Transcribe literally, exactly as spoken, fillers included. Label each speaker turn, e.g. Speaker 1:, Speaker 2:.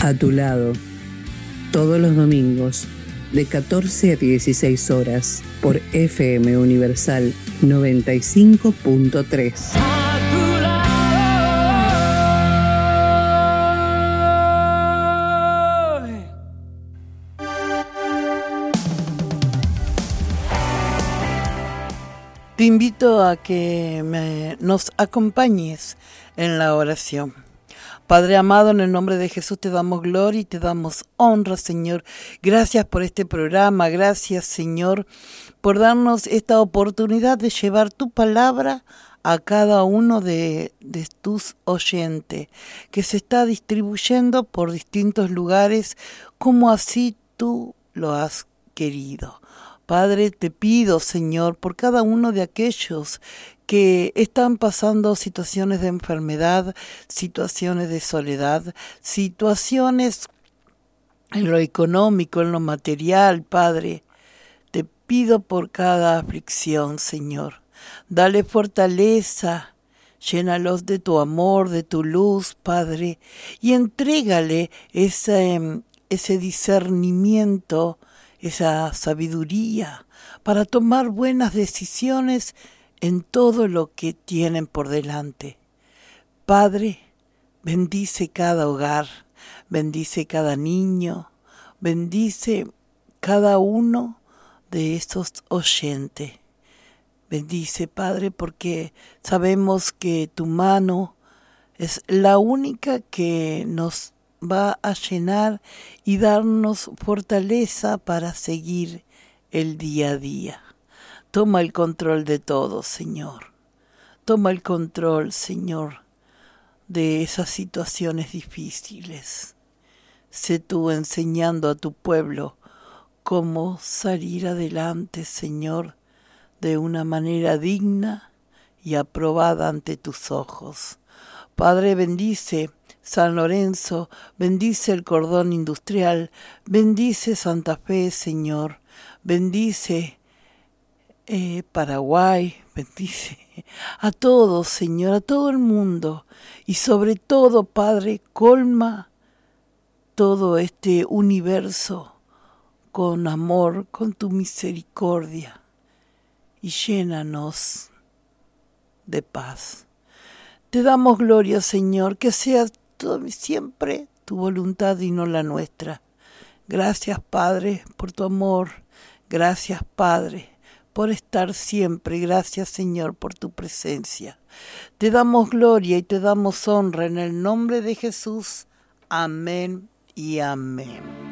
Speaker 1: A tu lado, todos los domingos, de catorce a dieciséis horas, por F M Universal noventa y cinco punto tres.
Speaker 2: Te invito a que me, nos acompañes en la oración. Padre amado, en el nombre de Jesús te damos gloria y te damos honra, Señor. Gracias por este programa, gracias, Señor, por darnos esta oportunidad de llevar tu palabra a cada uno de, de tus oyentes, que se está distribuyendo por distintos lugares, como así tú lo has querido. Padre, te pido, Señor, por cada uno de aquellos que están pasando situaciones de enfermedad, situaciones de soledad, situaciones en lo económico, en lo material, Padre. Te pido por cada aflicción, Señor. Dale fortaleza, llénalos de tu amor, de tu luz, Padre, y entrégale ese, ese discernimiento, esa sabiduría para tomar buenas decisiones en todo lo que tienen por delante. Padre, bendice cada hogar, bendice cada niño, bendice cada uno de estos oyentes. Bendice, Padre, porque sabemos que tu mano es la única que nos va a llenar y darnos fortaleza para seguir el día a día. Toma el control de todo, Señor. Toma el control, Señor, de esas situaciones difíciles. Sé tú enseñando a tu pueblo cómo salir adelante, Señor, de una manera digna y aprobada ante tus ojos. Padre, bendice San Lorenzo, bendice el cordón industrial, bendice Santa Fe, Señor, bendice eh, Paraguay, bendice a todos, Señor, a todo el mundo, y sobre todo, Padre, colma todo este universo con amor, con tu misericordia, y llénanos de paz. Te damos gloria, Señor, que sea todo, siempre tu voluntad y no la nuestra. Gracias, Padre, por tu amor. Gracias, Padre, por estar siempre. Gracias, Señor, por tu presencia. Te damos gloria y te damos honra en el nombre de Jesús. Amén y amén.